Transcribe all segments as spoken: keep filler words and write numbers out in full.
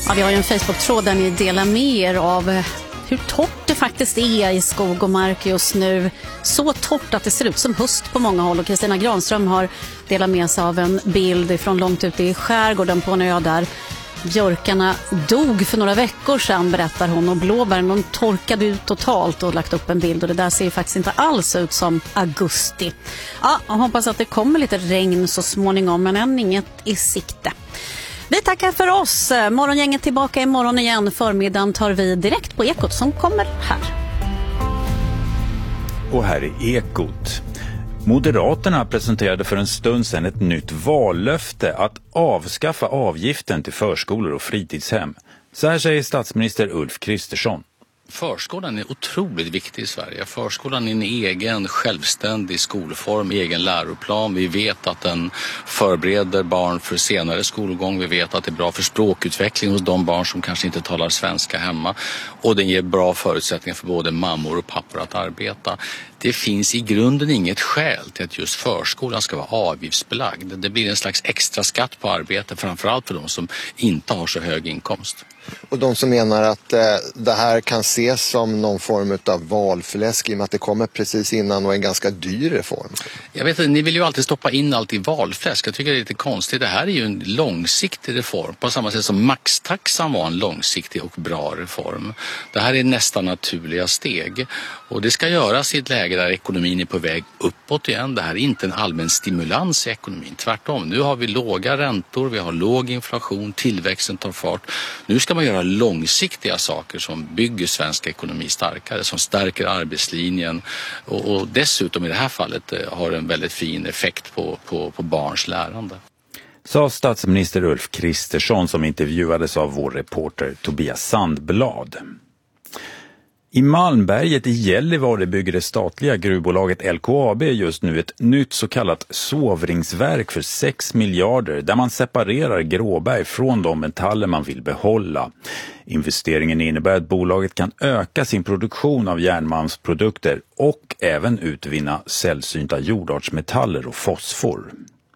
Ja, vi har ju en Facebook-tråd där ni delar med er av hur torrt det faktiskt är i skog och mark just nu. Så torrt att det ser ut som höst på många håll. Och Kristina Granström har delat med sig av en bild från långt ute i skärgården på en ö där björkarna dog för några veckor sedan, berättar hon. Och blåbären, de torkade ut totalt och lagt upp en bild. Och det där ser faktiskt inte alls ut som augusti. Ja, jag hoppas att det kommer lite regn så småningom, men än inget i sikte. Vi tackar för oss. Morgongänget tillbaka imorgon igen. Förmiddagen tar vi direkt på Ekot som kommer här. Och här är Ekot. Moderaterna presenterade för en stund sedan ett nytt vallöfte att avskaffa avgiften till förskolor och fritidshem. Så här säger statsminister Ulf Kristersson. Förskolan är otroligt viktig i Sverige. Förskolan är en egen självständig skolform, egen läroplan. Vi vet att den förbereder barn för senare skolgång. Vi vet att det är bra för språkutveckling hos de barn som kanske inte talar svenska hemma. Och den ger bra förutsättningar för både mammor och pappor att arbeta. Det finns i grunden inget skäl till att just förskolan ska vara avgiftsbelagd. Det blir en slags extra skatt på arbete, framförallt för de som inte har så hög inkomst. Och de som menar att eh, det här kan ses som någon form av valfläsk i och med att det kommer precis innan och en ganska dyr reform. Jag vet att ni vill ju alltid stoppa in allt i valfläsk. Jag tycker det är lite konstigt. Det här är ju en långsiktig reform. På samma sätt som maxtaxan var en långsiktig och bra reform. Det här är nästan naturliga steg. Och det ska göras i ett läge där ekonomin är på väg uppåt igen. Det här är inte en allmän stimulans i ekonomin. Tvärtom. Nu har vi låga räntor, vi har låg inflation, tillväxten tar fart. Nu ska man göra långsiktiga saker som bygger svensk ekonomi starkare, som stärker arbetslinjen och, och dessutom i det här fallet har en väldigt fin effekt på, på, på barns lärande. Sa statsminister Ulf Kristersson som intervjuades av vår reporter Tobias Sandblad. I Malmberget i Gällivare bygger det statliga gruvbolaget L K A B just nu ett nytt så kallat sovringsverk för sex miljarder där man separerar gråberg från de metaller man vill behålla. Investeringen innebär att bolaget kan öka sin produktion av järnmalmsprodukter och även utvinna sällsynta jordartsmetaller och fosfor.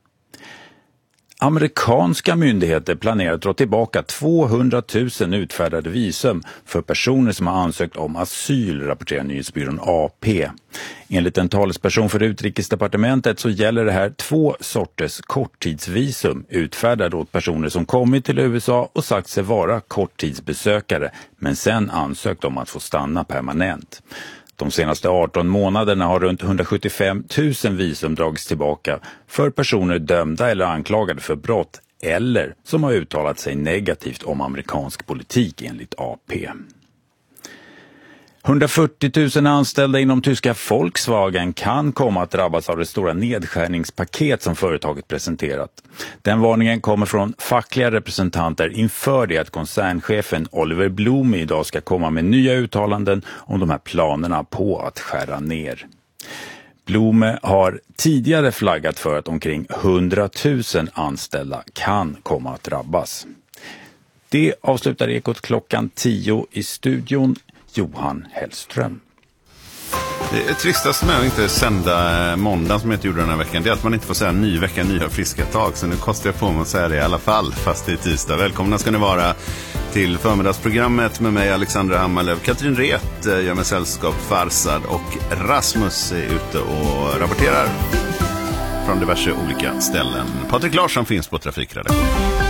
Amerikanska myndigheter planerar att dra tillbaka tvåhundratusen utfärdade visum för personer som har ansökt om asyl, rapporterar nyhetsbyrån A P. Enligt en talesperson för utrikesdepartementet så gäller det här två sorters korttidsvisum utfärdade åt personer som kommit till U S A och sagt sig vara korttidsbesökare men sen ansökt om att få stanna permanent. De senaste arton månaderna har runt hundrasjuttiofem tusen visum dragits tillbaka för personer dömda eller anklagade för brott eller som har uttalat sig negativt om amerikansk politik enligt A P. hundrafyrtio tusen anställda inom tyska Volkswagen kan komma att drabbas av det stora nedskärningspaket som företaget presenterat. Den varningen kommer från fackliga representanter inför det att koncernchefen Oliver Blume idag ska komma med nya uttalanden om de här planerna på att skära ner. Blume har tidigare flaggat för att omkring hundratusen anställda kan komma att drabbas. Det avslutar Ekot klockan tio i studion. Johan Hellström. Det tristaste med att inte sända måndag som jag inte gjorde den här veckan, det är att man inte får säga ny vecka, nya friska tag. Så nu kostar jag på mig att säga det i alla fall, fast det är tisdag. Välkomna ska ni vara till förmiddagsprogrammet med mig, Alexandra Hammarlöv. Katrin Ret gör mig sällskap, Farsad och Rasmus är ute och rapporterar från diverse olika ställen. Patrik Larsson finns på trafikredaktionen.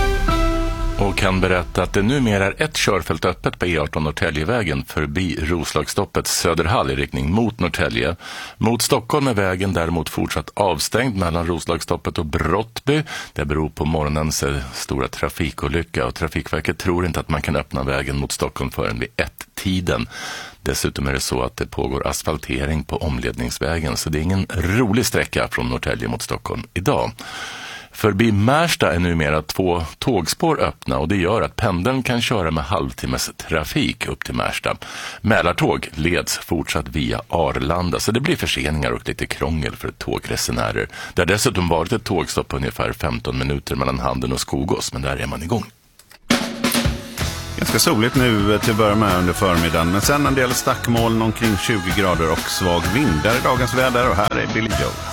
Och kan berätta att det numera är ett körfält öppet på E arton Norrtäljevägen förbi Roslagsstoppets Söderhall i riktning mot Norrtälje. Mot Stockholm är vägen däremot fortsatt avstängd mellan Roslagsstoppet och Brottby. Det beror på morgonens stora trafikolycka och Trafikverket tror inte att man kan öppna vägen mot Stockholm förrän vid ett-tiden. Dessutom är det så att det pågår asfaltering på omledningsvägen så det är ingen rolig sträcka från Norrtälje mot Stockholm idag. Förbi Märsta är numera två tågspår öppna och det gör att pendeln kan köra med halvtimmes trafik upp till Märsta. Mälartåg leds fortsatt via Arlanda så det blir förseningar och lite krångel för tågresenärer. Det har dessutom varit ett tågstopp på ungefär femton minuter mellan Handen och Skogås, men där är man igång. Ganska soligt nu till att börja med under förmiddagen, men sen en del stackmoln omkring tjugo grader och svag vind. Där är dagens väder och här är Billy Joe.